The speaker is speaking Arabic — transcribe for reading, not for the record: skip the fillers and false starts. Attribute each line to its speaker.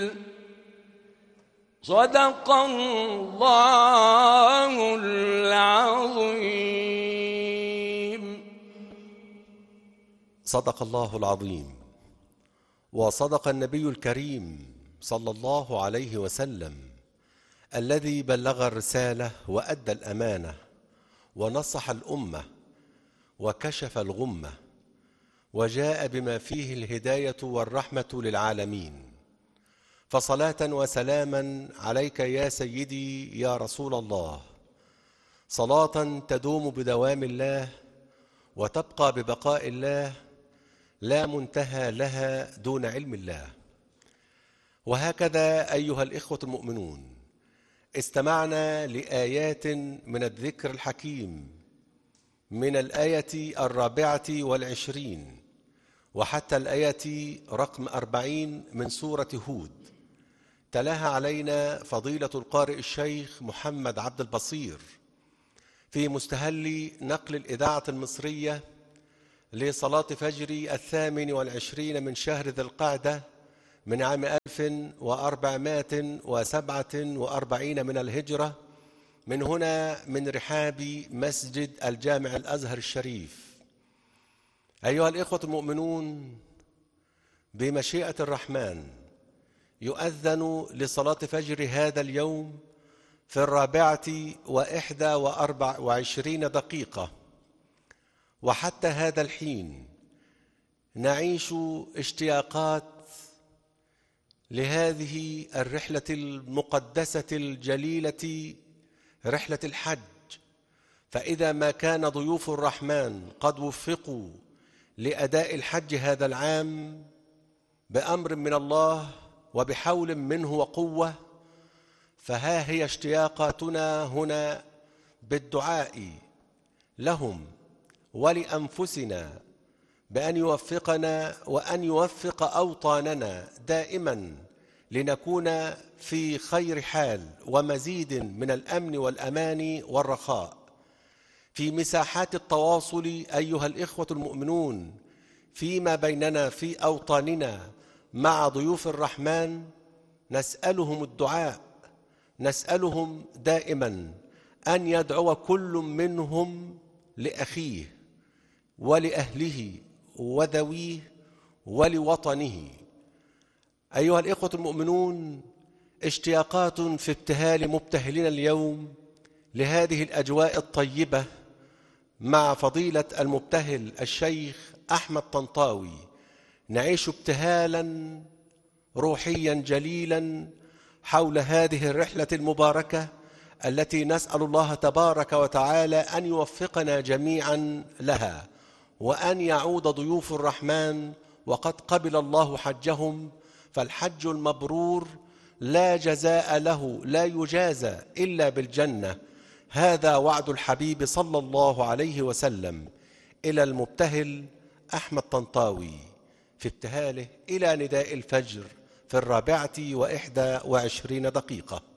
Speaker 1: صدق الله العظيم.
Speaker 2: صدق الله العظيم، وصدق النبي الكريم صلى الله عليه وسلم الذي بلغ الرسالة وأدى الأمانة ونصح الأمة وكشف الغمة وجاء بما فيه الهداية والرحمة للعالمين. فصلاة وسلاما عليك يا سيدي يا رسول الله، صلاة تدوم بدوام الله وتبقى ببقاء الله لا منتهى لها دون علم الله. وهكذا أيها الإخوة المؤمنون، استمعنا لآيات من الذكر الحكيم من الآية 24 وحتى الآية رقم 40 من سورة هود. تلاها علينا فضيلة القارئ الشيخ محمد عبد البصير في مستهل نقل الإذاعة المصرية لصلاة فجر 28 من شهر ذي القعدة من عام 1447 من الهجرة، من هنا من رحاب مسجد الجامع الأزهر الشريف. أيها الإخوة المؤمنون، بمشيئة الرحمن يؤذن لصلاة فجر هذا اليوم في 24:21، وحتى هذا الحين نعيش اشتياقات لهذه الرحلة المقدسة الجليلة، رحلة الحج. فإذا ما كان ضيوف الرحمن قد وفقوا لأداء الحج هذا العام بأمر من الله وبحول منه وقوة، فها هي اشتياقاتنا هنا بالدعاء لهم ولأنفسنا بأن يوفقنا وأن يوفق أوطاننا دائما لنكون في خير حال ومزيد من الأمن والأمان والرخاء. في مساحات التواصل أيها الإخوة المؤمنون فيما بيننا في أوطاننا مع ضيوف الرحمن نسألهم الدعاء، نسألهم دائما أن يدعو كل منهم لأخيه ولأهله وذويه ولوطنه. أيها الإخوة المؤمنون، اشتياقات في ابتهال مبتهلين اليوم لهذه الأجواء الطيبة مع فضيلة المبتهل الشيخ أحمد طنطاوي. نعيش ابتهالا روحيا جليلا حول هذه الرحلة المباركة التي نسأل الله تبارك وتعالى أن يوفقنا جميعا لها، وأن يعود ضيوف الرحمن وقد قبل الله حجهم. فالحج المبرور لا جزاء له، لا يجازى إلا بالجنة. هذا وعد الحبيب صلى الله عليه وسلم إلى المبتهل أحمد طنطاوي في ابتهاله إلى نداء الفجر في 24:21.